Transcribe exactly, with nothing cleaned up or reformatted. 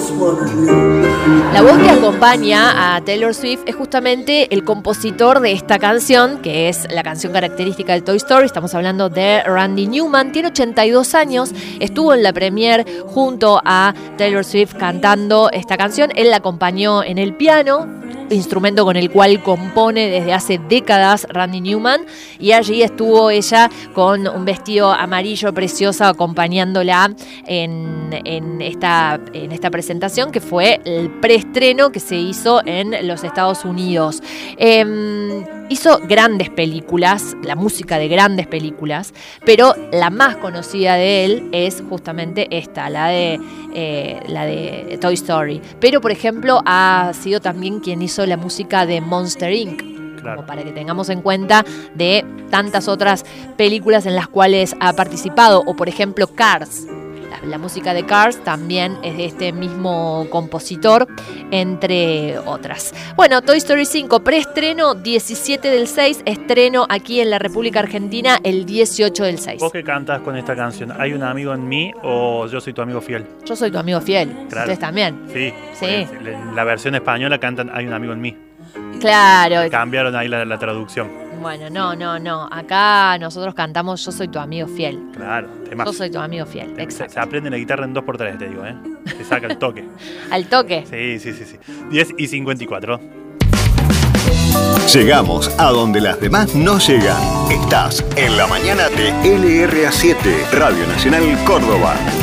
La voz que acompaña a Taylor Swift es justamente el compositor de esta canción, que es la canción característica de Toy Story. Estamos hablando de Randy Newman. Tiene ochenta y dos años, estuvo en la premiere junto a Taylor Swift cantando esta canción. Él la acompañó en el piano, instrumento con el cual compone desde hace décadas Randy Newman, y allí estuvo ella con un vestido amarillo precioso acompañándola en, en, esta, en esta presentación, que fue el preestreno que se hizo en los Estados Unidos. Eh, hizo grandes películas, la música de grandes películas, pero la más conocida de él es justamente esta, la de, eh, la de Toy Story. Pero, por ejemplo, ha sido también quien hizo la música de Monster incorporated. Claro. Como para que tengamos en cuenta de tantas otras películas en las cuales ha participado, o por ejemplo Cars. La, la música de Cars también es de este mismo compositor, entre otras. Bueno, Toy Story cinco, preestreno diecisiete del seis, estreno aquí en la República Argentina el dieciocho del seis. ¿Vos qué cantas con esta canción? ¿Hay un amigo en mí o yo soy tu amigo fiel? Yo soy tu amigo fiel. Claro. Ustedes también. Sí. Sí. La versión española cantan Hay un amigo en mí. Claro. Cambiaron ahí la, la traducción. Bueno, no, no, no. Acá nosotros cantamos Yo soy tu amigo fiel. Claro, temas. Yo soy tu amigo fiel, exacto. Se, se aprende la guitarra en dos por tres, te digo, ¿eh? Se saca el toque. ¿Al toque? Sí, sí, sí, sí. diez y cincuenta y cuatro. Llegamos a donde las demás no llegan. Estás en la mañana de L R A siete, Radio Nacional Córdoba.